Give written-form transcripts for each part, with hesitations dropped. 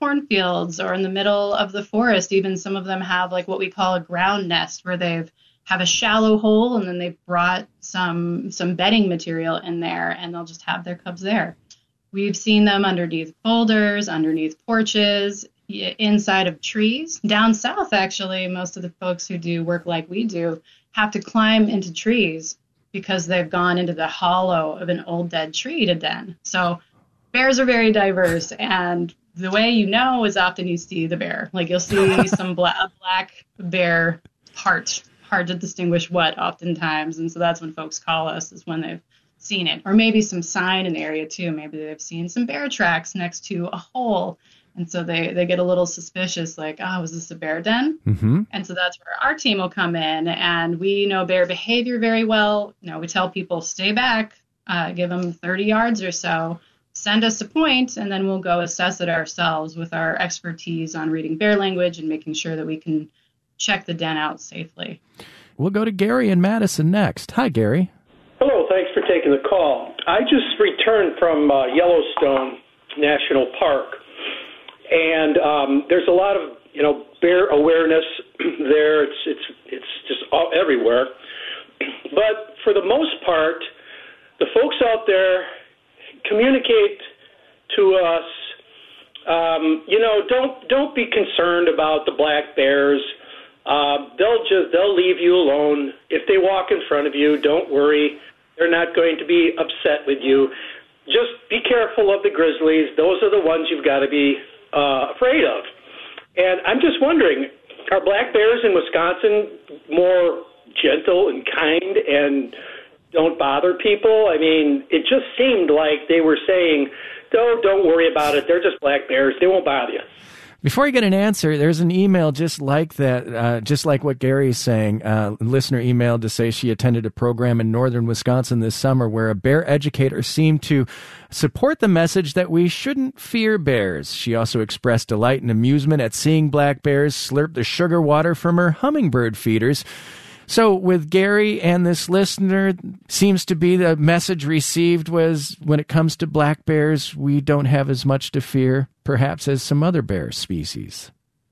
cornfields or in the middle of the forest. Even some of them have like what we call a ground nest, where they've have a shallow hole and then they've brought some bedding material in there, and they'll just have their cubs there. We've seen them underneath boulders, underneath porches, inside of trees. Down south, actually, most of the folks who do work like we do have to climb into trees because they've gone into the hollow of an old dead tree to den. So bears are very diverse, and the way you know is often you see the bear. Like you'll see some black bear heart, hard to distinguish what oftentimes. And so that's when folks call us, is when they've seen it. Or maybe some sign in the area too. Maybe they've seen some bear tracks next to a hole. And so they get a little suspicious, like, oh, was this a bear den? Mm-hmm. And so that's where our team will come in, and we know bear behavior very well. You know, we tell people, stay back, give them 30 yards or so, send us a point, and then we'll go assess it ourselves with our expertise on reading bear language and making sure that we can check the den out safely. We'll go to Gary in Madison next. Hi, Gary. Hello, thanks for taking the call. I just returned from Yellowstone National Park, and there's a lot of bear awareness there. It's just all everywhere. But for the most part, the folks out there communicate to us. Don't be concerned about the black bears. They'll leave you alone. If they walk in front of you, don't worry. They're not going to be upset with you. Just be careful of the grizzlies. Those are the ones you've got to be afraid of. And I'm just wondering, are black bears in Wisconsin more gentle and kind and don't bother people? I mean, it just seemed like they were saying, don't worry about it. They're just black bears. They won't bother you. Before you get an answer, there's an email just like that, just like what Gary's saying. A listener emailed to say she attended a program in northern Wisconsin this summer where a bear educator seemed to support the message that we shouldn't fear bears. She also expressed delight and amusement at seeing black bears slurp the sugar water from her hummingbird feeders. So with Gary and this listener, seems to be the message received was, when it comes to black bears, we don't have as much to fear, perhaps, as some other bear species.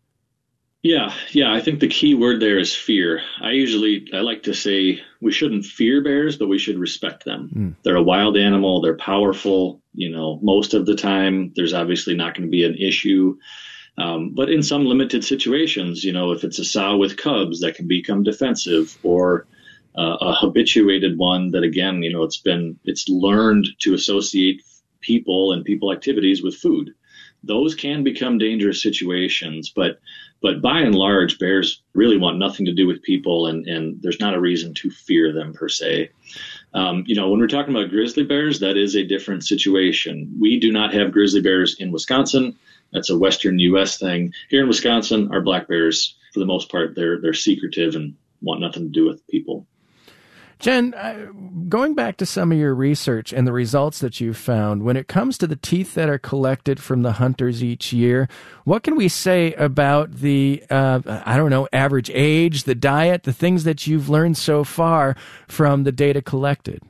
Yeah, I think the key word there is fear. I like to say we shouldn't fear bears, but we should respect them. They're a wild animal. They're powerful. Most of the time, there's obviously not going to be an issue. But in some limited situations, if it's a sow with cubs that can become defensive, or a habituated one that, again, it's learned to associate people and people activities with food. Those can become dangerous situations. But by and large, bears really want nothing to do with people, and there's not a reason to fear them per se. When we're talking about grizzly bears, that is a different situation. We do not have grizzly bears in Wisconsin. That's a Western U.S. thing. Here in Wisconsin, our black bears, for the most part, they're secretive and want nothing to do with people. Jen, going back to some of your research and the results that you've found, when it comes to the teeth that are collected from the hunters each year, what can we say about the, average age, the diet, the things that you've learned so far from the data collected?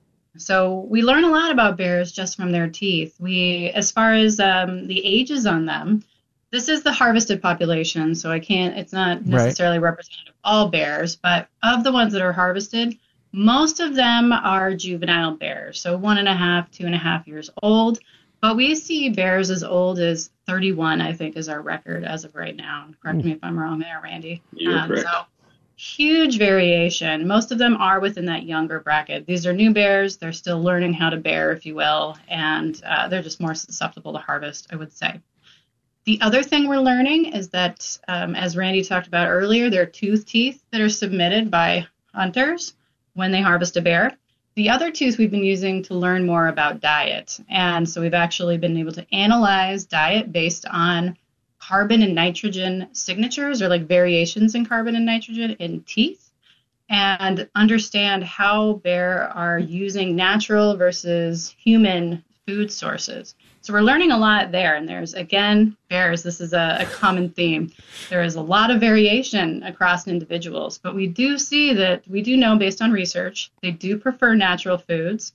So we learn a lot about bears just from their teeth. As far as the ages on them, this is the harvested population, so it's not necessarily representative of all bears, but of the ones that are harvested, most of them are juvenile bears, so 1.5, 2.5 years old. But we see bears as old as 31, I think, is our record as of right now. Correct me if I'm wrong there, Randy. You're correct. So huge variation. Most of them are within that younger bracket. These are new bears. They're still learning how to bear, if you will, and they're just more susceptible to harvest, I would say. The other thing we're learning is that, as Randy talked about earlier, there are tooth teeth that are submitted by hunters when they harvest a bear. The other tooth we've been using to learn more about diet. And so we've actually been able to analyze diet based on carbon and nitrogen signatures, or like variations in carbon and nitrogen in teeth, and understand how bear are using natural versus human food sources. So we're learning a lot there. And there's, again, bears, this is a common theme. There is a lot of variation across individuals, but we do see that, we do know based on research, they do prefer natural foods.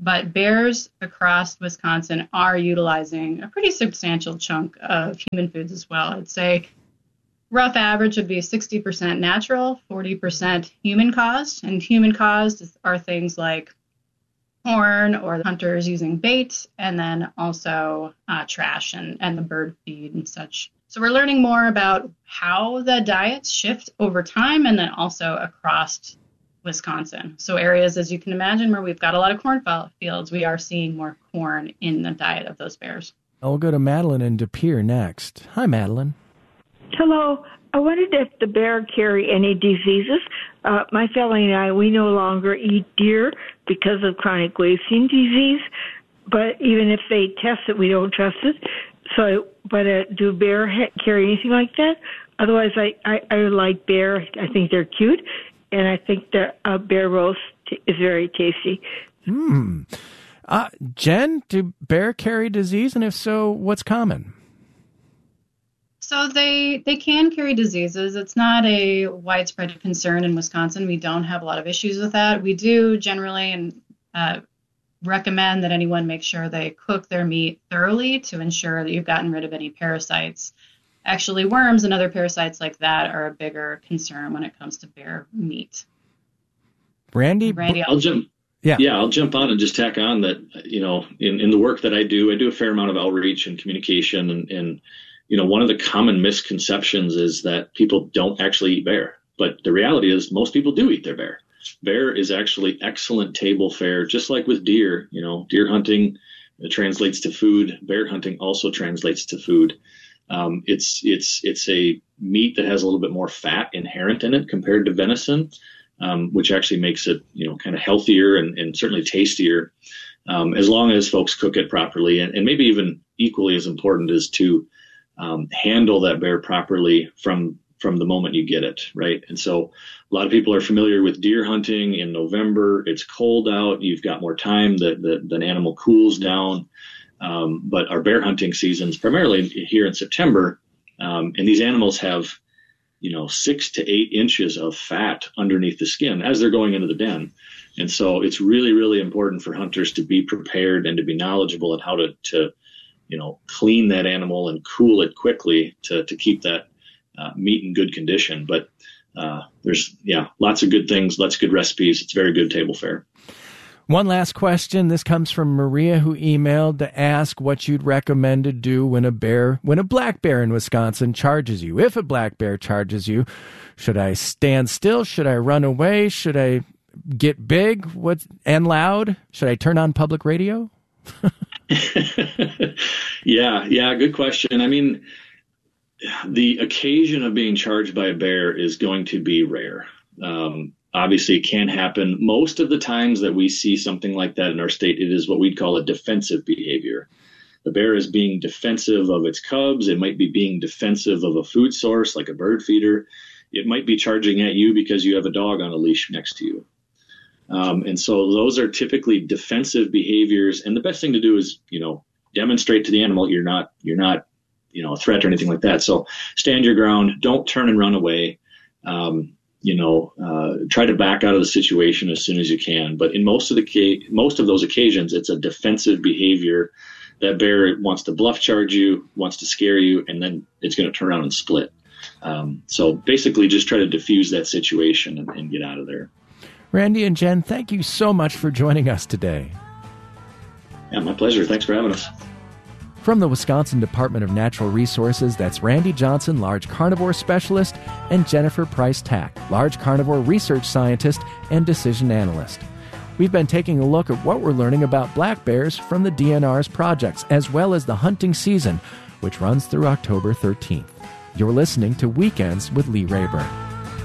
But bears across Wisconsin are utilizing a pretty substantial chunk of human foods as well. I'd say rough average would be 60% natural, 40% human caused. And human caused are things like corn or hunters using bait, and then also trash and the bird feed and such. So we're learning more about how the diets shift over time and then also across Wisconsin. So areas, as you can imagine, where we've got a lot of corn fields, we are seeing more corn in the diet of those bears. I'll go to Madeline in De Pere next. Hi, Madeline. Hello. I wondered if the bear carry any diseases. My family and I, we no longer eat deer because of chronic wasting disease. But even if they test it, we don't trust it. So, but do bear carry anything like that? Otherwise, I like bear. I think they're cute, and I think the bear roast is very tasty. Jen, do bear carry disease? And if so, what's common? So they can carry diseases. It's not a widespread concern in Wisconsin. We don't have a lot of issues with that. We do generally recommend that anyone make sure they cook their meat thoroughly to ensure that you've gotten rid of any parasites. Actually, worms and other parasites like that are a bigger concern when it comes to bear meat. Randy, I'll jump on and just tack on that, in the work that I do a fair amount of outreach and communication, and one of the common misconceptions is that people don't actually eat bear. But the reality is most people do eat their bear. Bear is actually excellent table fare, just like with deer. Deer hunting translates to food. Bear hunting also translates to food. It's a meat that has a little bit more fat inherent in it compared to venison, which actually makes it, kind of healthier and certainly tastier, as long as folks cook it properly. And maybe even equally as important is to handle that bear properly from the moment you get it, right? And so a lot of people are familiar with deer hunting in November. It's cold out. You've got more time. The animal cools down. But our bear hunting seasons primarily here in September, and these animals have, 6 to 8 inches of fat underneath the skin as they're going into the den. And so it's really, really important for hunters to be prepared and to be knowledgeable on how to clean that animal and cool it quickly to keep that meat in good condition. But there's lots of good things, lots of good recipes. It's very good table fare. One last question. This comes from Maria, who emailed to ask what you'd recommend to do when a black bear in Wisconsin charges you. If a black bear charges you, should I stand still? Should I run away? Should I get big and loud? Should I turn on public radio? Yeah, good question. I mean, the occasion of being charged by a bear is going to be rare. Obviously, it can happen. Most of the times that we see something like that in our state, it is what we'd call a defensive behavior. The bear is being defensive of its cubs. It might be being defensive of a food source like a bird feeder. It might be charging at you because you have a dog on a leash next to you. And so those are typically defensive behaviors. And the best thing to do is, demonstrate to the animal you're not, a threat or anything like that. So stand your ground. Don't turn and run away. Try to back out of the situation as soon as you can. But in most of those occasions, it's a defensive behavior. That bear wants to bluff charge you, wants to scare you, and then it's going to turn around and split. So basically just try to diffuse that situation and get out of there. Randy and Jen, thank you so much for joining us today. Yeah, my pleasure. Thanks for having us. From the Wisconsin Department of Natural Resources, that's Randy Johnson, large carnivore specialist, and Jennifer Price-Tack, large carnivore research scientist and decision analyst. We've been taking a look at what we're learning about black bears from the DNR's projects, as well as the hunting season, which runs through October 13th. You're listening to Weekends with Lee Rayburn.